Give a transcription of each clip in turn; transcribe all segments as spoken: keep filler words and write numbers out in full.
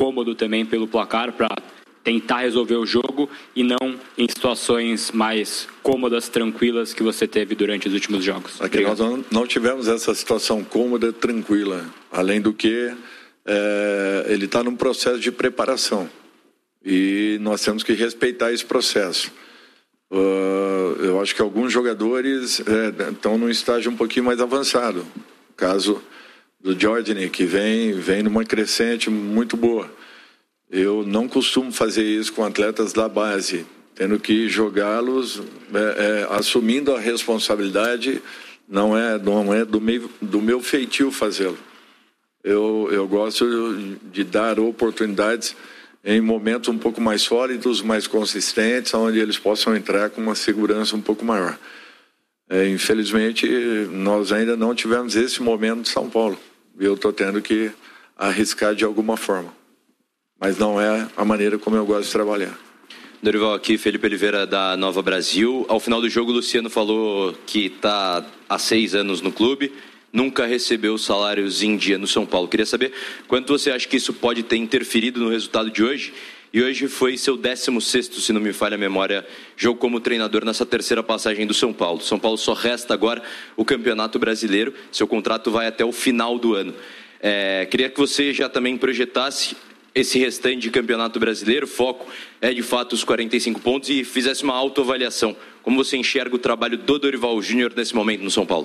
cômodo também pelo placar para tentar resolver o jogo e não em situações mais cômodas, tranquilas que você teve durante os últimos jogos? Aqui nós não, não tivemos essa situação cômoda, tranquila. Além do que, é, ele está num processo de preparação e nós temos que respeitar esse processo. Uh, eu acho que alguns jogadores é, estão num estágio um pouquinho mais avançado. O caso do Jordan, que vem, vem numa crescente muito boa. Eu não costumo fazer isso com atletas da base, tendo que jogá-los, é, é, assumindo a responsabilidade, não é, não é do, meu, do meu feitio fazê-lo. Eu, eu gosto de dar oportunidades em momentos um pouco mais sólidos, mais consistentes, onde eles possam entrar com uma segurança um pouco maior. É, infelizmente, nós ainda não tivemos esse momento de São Paulo. Eu estou tendo que arriscar de alguma forma. Mas não é a maneira como eu gosto de trabalhar. Dorival, aqui, Felipe Oliveira da Nova Brasil. Ao final do jogo, o Luciano falou que está há seis anos no clube, nunca recebeu salários em dia no São Paulo. Queria saber quanto você acha que isso pode ter interferido no resultado de hoje. E hoje foi seu décimo sexto, se não me falha a memória, jogo como treinador nessa terceira passagem do São Paulo. São Paulo só resta agora o Campeonato Brasileiro. Seu contrato vai até o final do ano. É, queria que você já também projetasse esse restante de Campeonato Brasileiro, foco é de fato os quarenta e cinco pontos, e fizesse uma autoavaliação. Como você enxerga o trabalho do Dorival Júnior nesse momento no São Paulo?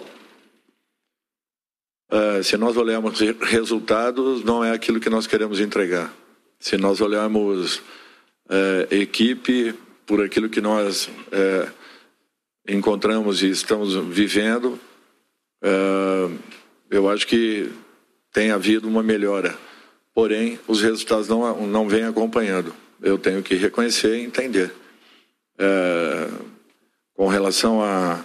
Uh, se nós olharmos resultados, não é aquilo que nós queremos entregar. Se nós olharmos uh, equipe por aquilo que nós uh, encontramos e estamos vivendo, uh, eu acho que tem havido uma melhora. Porém, os resultados não, não vêm acompanhando. Eu tenho que reconhecer e entender. É, com relação a,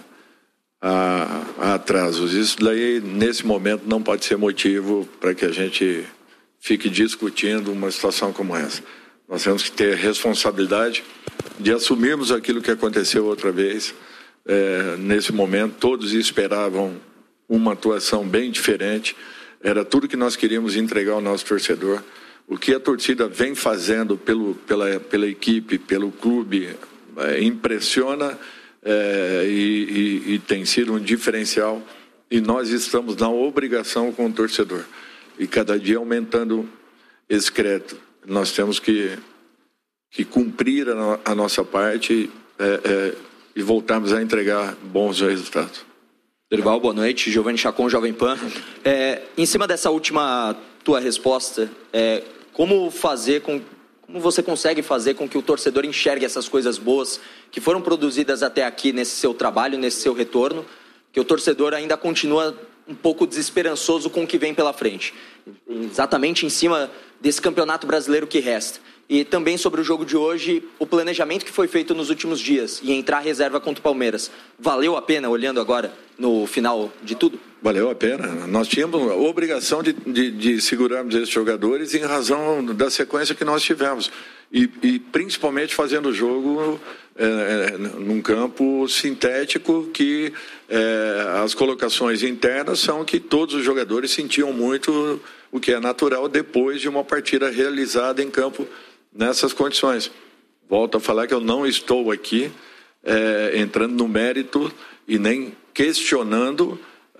a, a atrasos, isso daí, nesse momento, não pode ser motivo para que a gente fique discutindo uma situação como essa. Nós temos que ter responsabilidade de assumirmos aquilo que aconteceu outra vez. É, nesse momento, todos esperavam uma atuação bem diferente. Era tudo que nós queríamos entregar ao nosso torcedor. O que a torcida vem fazendo pelo, pela, pela equipe, pelo clube, é, impressiona é, e, e, e tem sido um diferencial. E nós estamos na obrigação com o torcedor. E cada dia aumentando esse crédito. Nós temos que, que cumprir a, no, a nossa parte é, é, e voltarmos a entregar bons resultados. Dorival, boa noite. Giovanni Chacon, Jovem Pan. É, em cima dessa última tua resposta, é, como fazer com, como você consegue fazer com que o torcedor enxergue essas coisas boas que foram produzidas até aqui nesse seu trabalho, nesse seu retorno, que o torcedor ainda continua um pouco desesperançoso com o que vem pela frente? Exatamente em cima desse campeonato brasileiro que resta. E também sobre o jogo de hoje, o planejamento que foi feito nos últimos dias e entrar reserva contra o Palmeiras. Valeu a pena, olhando agora no final de tudo? Valeu a pena. Nós tínhamos a obrigação de, de, de segurarmos esses jogadores em razão da sequência que nós tivemos. E, e principalmente fazendo o jogo é, num campo sintético que é, as colocações internas são que todos os jogadores sentiam muito o que é natural depois de uma partida realizada em campo nessas condições. Volto a falar que eu não estou aqui é, entrando no mérito e nem questionando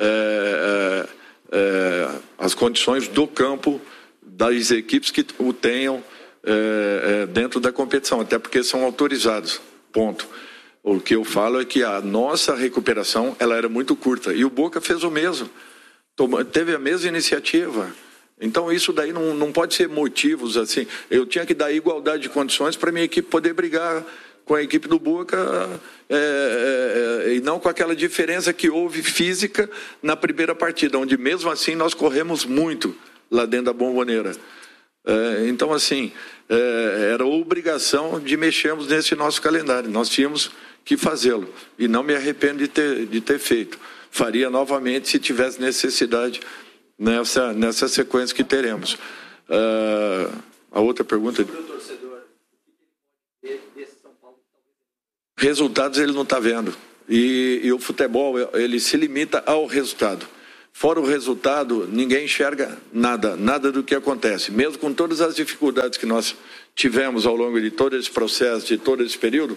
é, é, as condições do campo das equipes que o tenham é, é, dentro da competição, até porque são autorizados, ponto. O que eu falo é que a nossa recuperação ela era muito curta e o Boca fez o mesmo, Tomou, teve a mesma iniciativa. Então isso daí não, não pode ser motivos assim. Eu tinha que dar igualdade de condições para minha equipe poder brigar com a equipe do Boca é, é, e não com aquela diferença que houve física na primeira partida, onde mesmo assim nós corremos muito lá dentro da Bombonera. É, então assim, é, era obrigação de mexermos nesse nosso calendário. Nós tínhamos que fazê-lo e não me arrependo de ter, de ter feito. Faria novamente se tivesse necessidade nessa, nessa sequência que teremos. Uh, a outra pergunta... Resultados ele não está vendo. E, e o futebol, ele se limita ao resultado. fora o resultado, ninguém enxerga nada, nada do que acontece. Mesmo com todas as dificuldades que nós tivemos ao longo de todo esse processo, de todo esse período,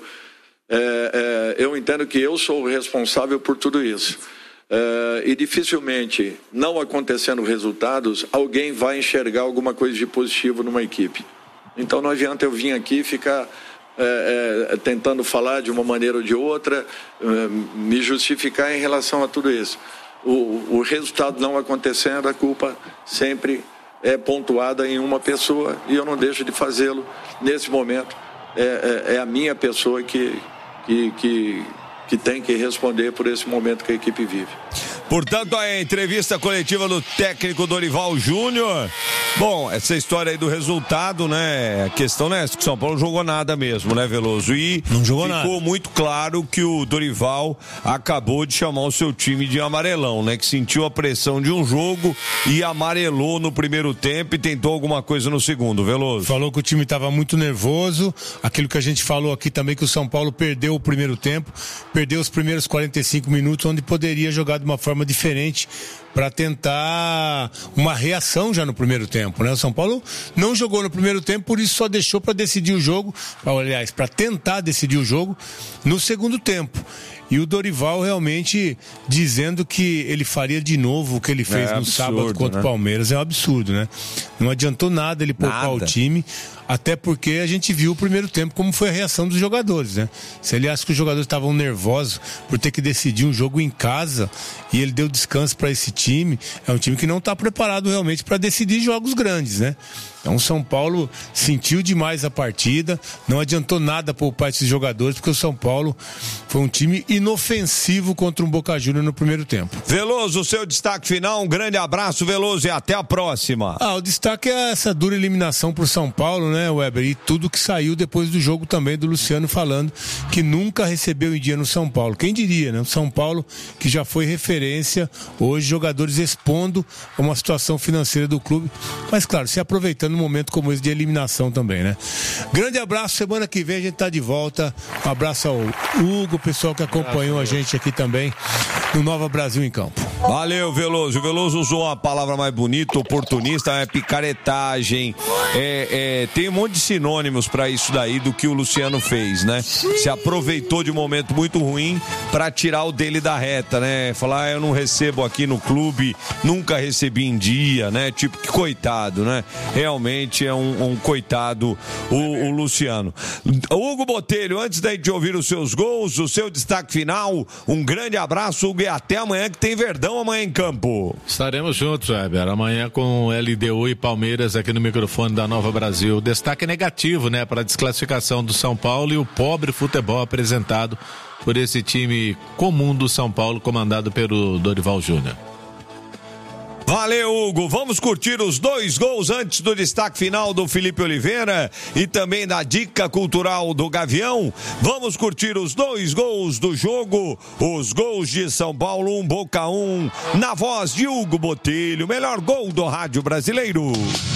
é, é, eu entendo que eu sou o responsável por tudo isso. É, e dificilmente, não acontecendo resultados, alguém vai enxergar alguma coisa de positivo numa equipe. Então não adianta eu vir aqui e ficar é, é, tentando falar de uma maneira ou de outra, é, me justificar em relação a tudo isso. O, o resultado não acontecendo, a culpa sempre é pontuada em uma pessoa e eu não deixo de fazê-lo nesse momento. É, é, é a minha pessoa que, que, que, que tem que responder por esse momento que a equipe vive. Portanto, a entrevista coletiva do técnico Dorival Júnior. Bom, essa história aí do resultado, né? A questão não é essa, que o São Paulo não jogou nada mesmo, né, Veloso? E não jogou ficou nada. muito claro que o Dorival acabou de chamar o seu time de amarelão, né? Que sentiu a pressão de um jogo e amarelou no primeiro tempo e tentou alguma coisa no segundo, Veloso. Falou que o time estava muito nervoso, aquilo que a gente falou aqui também, que o São Paulo perdeu o primeiro tempo, perdeu os primeiros quarenta e cinco minutos, onde poderia jogar de uma forma diferente para tentar uma reação já no primeiro tempo, né? O São Paulo não jogou no primeiro tempo, por isso só deixou para decidir o jogo, aliás, para tentar decidir o jogo no segundo tempo. E o Dorival realmente dizendo que ele faria de novo o que ele fez é no absurdo, sábado contra né? o Palmeiras. É um absurdo, né? Não adiantou nada ele poupar Nada. o time, até porque a gente viu o primeiro tempo como foi a reação dos jogadores, né? Se ele acha que os jogadores estavam nervosos por ter que decidir um jogo em casa e ele deu descanso para esse time, é um time que não está preparado realmente para decidir jogos grandes, né? Então o São Paulo sentiu demais a partida, não adiantou nada poupar esses jogadores, porque o São Paulo foi um time inofensivo contra um Boca Juniors no primeiro tempo. Veloso, o seu destaque final, um grande abraço, Veloso, e até a próxima. Ah, o destaque é essa dura eliminação pro São Paulo, né, Weber? E tudo que saiu depois do jogo também do Luciano falando que nunca recebeu em dia no São Paulo. Quem diria, né? O São Paulo que já foi referência, hoje jogadores expondo uma situação financeira do clube, mas claro, se aproveitando um momento como esse de eliminação também, né? Grande abraço, semana que vem a gente tá de volta. Um abraço ao Hugo, o pessoal que acompanhou a gente aqui também no Nova Brasil em Campo. Valeu, Veloso. O Veloso usou uma palavra mais bonita, oportunista, é picaretagem. É, é, tem um monte de sinônimos para isso daí do que o Luciano fez, né? Se aproveitou de um momento muito ruim para tirar o dele da reta, né? Falar, ah, eu não recebo aqui no clube, nunca recebi em dia, né? Tipo, que coitado, né? Realmente é um, um coitado o, o Luciano. Hugo Botelho, antes daí de ouvir os seus gols, o seu destaque final, um grande abraço, Hugo, e até amanhã que tem Verdão amanhã em campo. Estaremos juntos, Weber, amanhã com L D U e Palmeiras aqui no microfone da Nova Brasil. Destaque negativo, né, para a desclassificação do São Paulo e o pobre futebol apresentado por esse time comum do São Paulo, comandado pelo Dorival Júnior. Valeu, Hugo. Vamos curtir os dois gols antes do destaque final do Felipe Oliveira e também da dica cultural do Gavião. Vamos curtir os dois gols do jogo, os gols de São Paulo, um Boca um, na voz de Hugo Botelho, melhor gol do rádio brasileiro.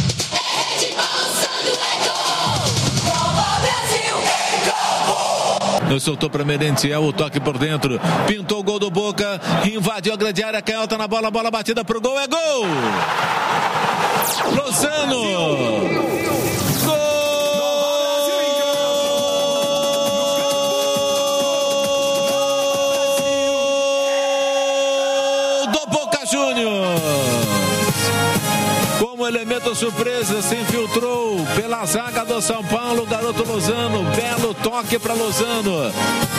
Soltou para Merentiel, o toque por dentro, pintou o gol do Boca, invadiu a grande área, canhota na bola, bola batida pro gol, é gol! Lozano! Como elemento surpresa, se infiltrou pela zaga do São Paulo, garoto Lozano, belo toque para Lozano.